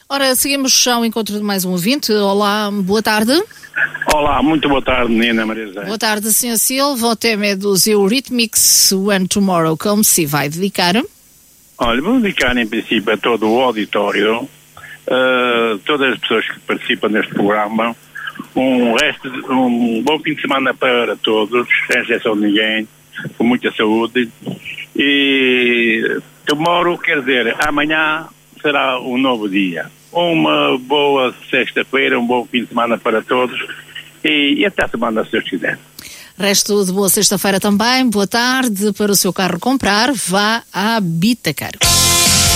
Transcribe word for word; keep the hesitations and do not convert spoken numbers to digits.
Ora, seguimos ao encontro de mais um ouvinte. Olá, boa tarde. Olá, muito boa tarde, menina Maria José. Boa tarde, senhor Silva. O tema é dos Eurythmics When Tomorrow. Como se vai dedicar? Olha, vou dedicar em princípio a todo o auditório, uh, todas as pessoas que participam neste programa, um resto, de, um bom fim de semana para todos, sem exceção de ninguém, com muita saúde. E tomorrow quer dizer, amanhã será um novo dia. Uma boa sexta-feira, um bom fim de semana para todos e, e até a semana, se Deus quiser. Resto de boa sexta-feira também. Boa tarde. Para o seu carro comprar, vá à Bitacar.